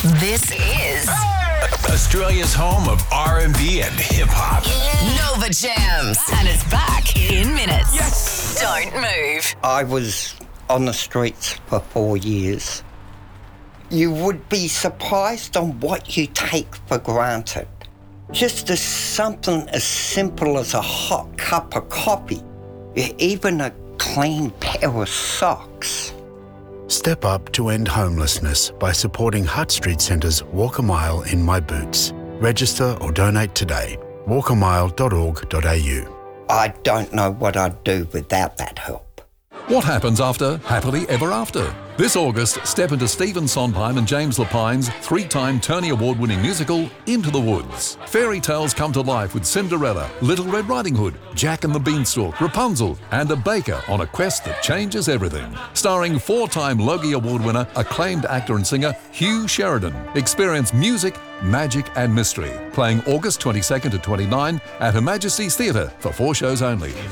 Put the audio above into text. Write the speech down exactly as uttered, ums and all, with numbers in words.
This is Australia's home of R and B and hip-hop. Nova Jams. And it's back in minutes. Yes! Don't move. I was on the streets for four years. You would be surprised on what you take for granted. Just as something as simple as a hot cup of coffee, even a clean pair of socks. Step up to end homelessness by supporting Hutt Street Centre's Walk a Mile in My Boots. Register or donate today. walk a mile dot org dot a u. I don't know what I'd do without that help. What happens after Happily Ever After? This August, step into Stephen Sondheim and James Lapine's three-time Tony Award-winning musical, Into the Woods. Fairy tales come to life with Cinderella, Little Red Riding Hood, Jack and the Beanstalk, Rapunzel, and a baker on a quest that changes everything. Starring four-time Logie Award winner, acclaimed actor and singer Hugh Sheridan. Experience music, magic and mystery. Playing August twenty-second to twenty-ninth at Her Majesty's Theatre for four shows only.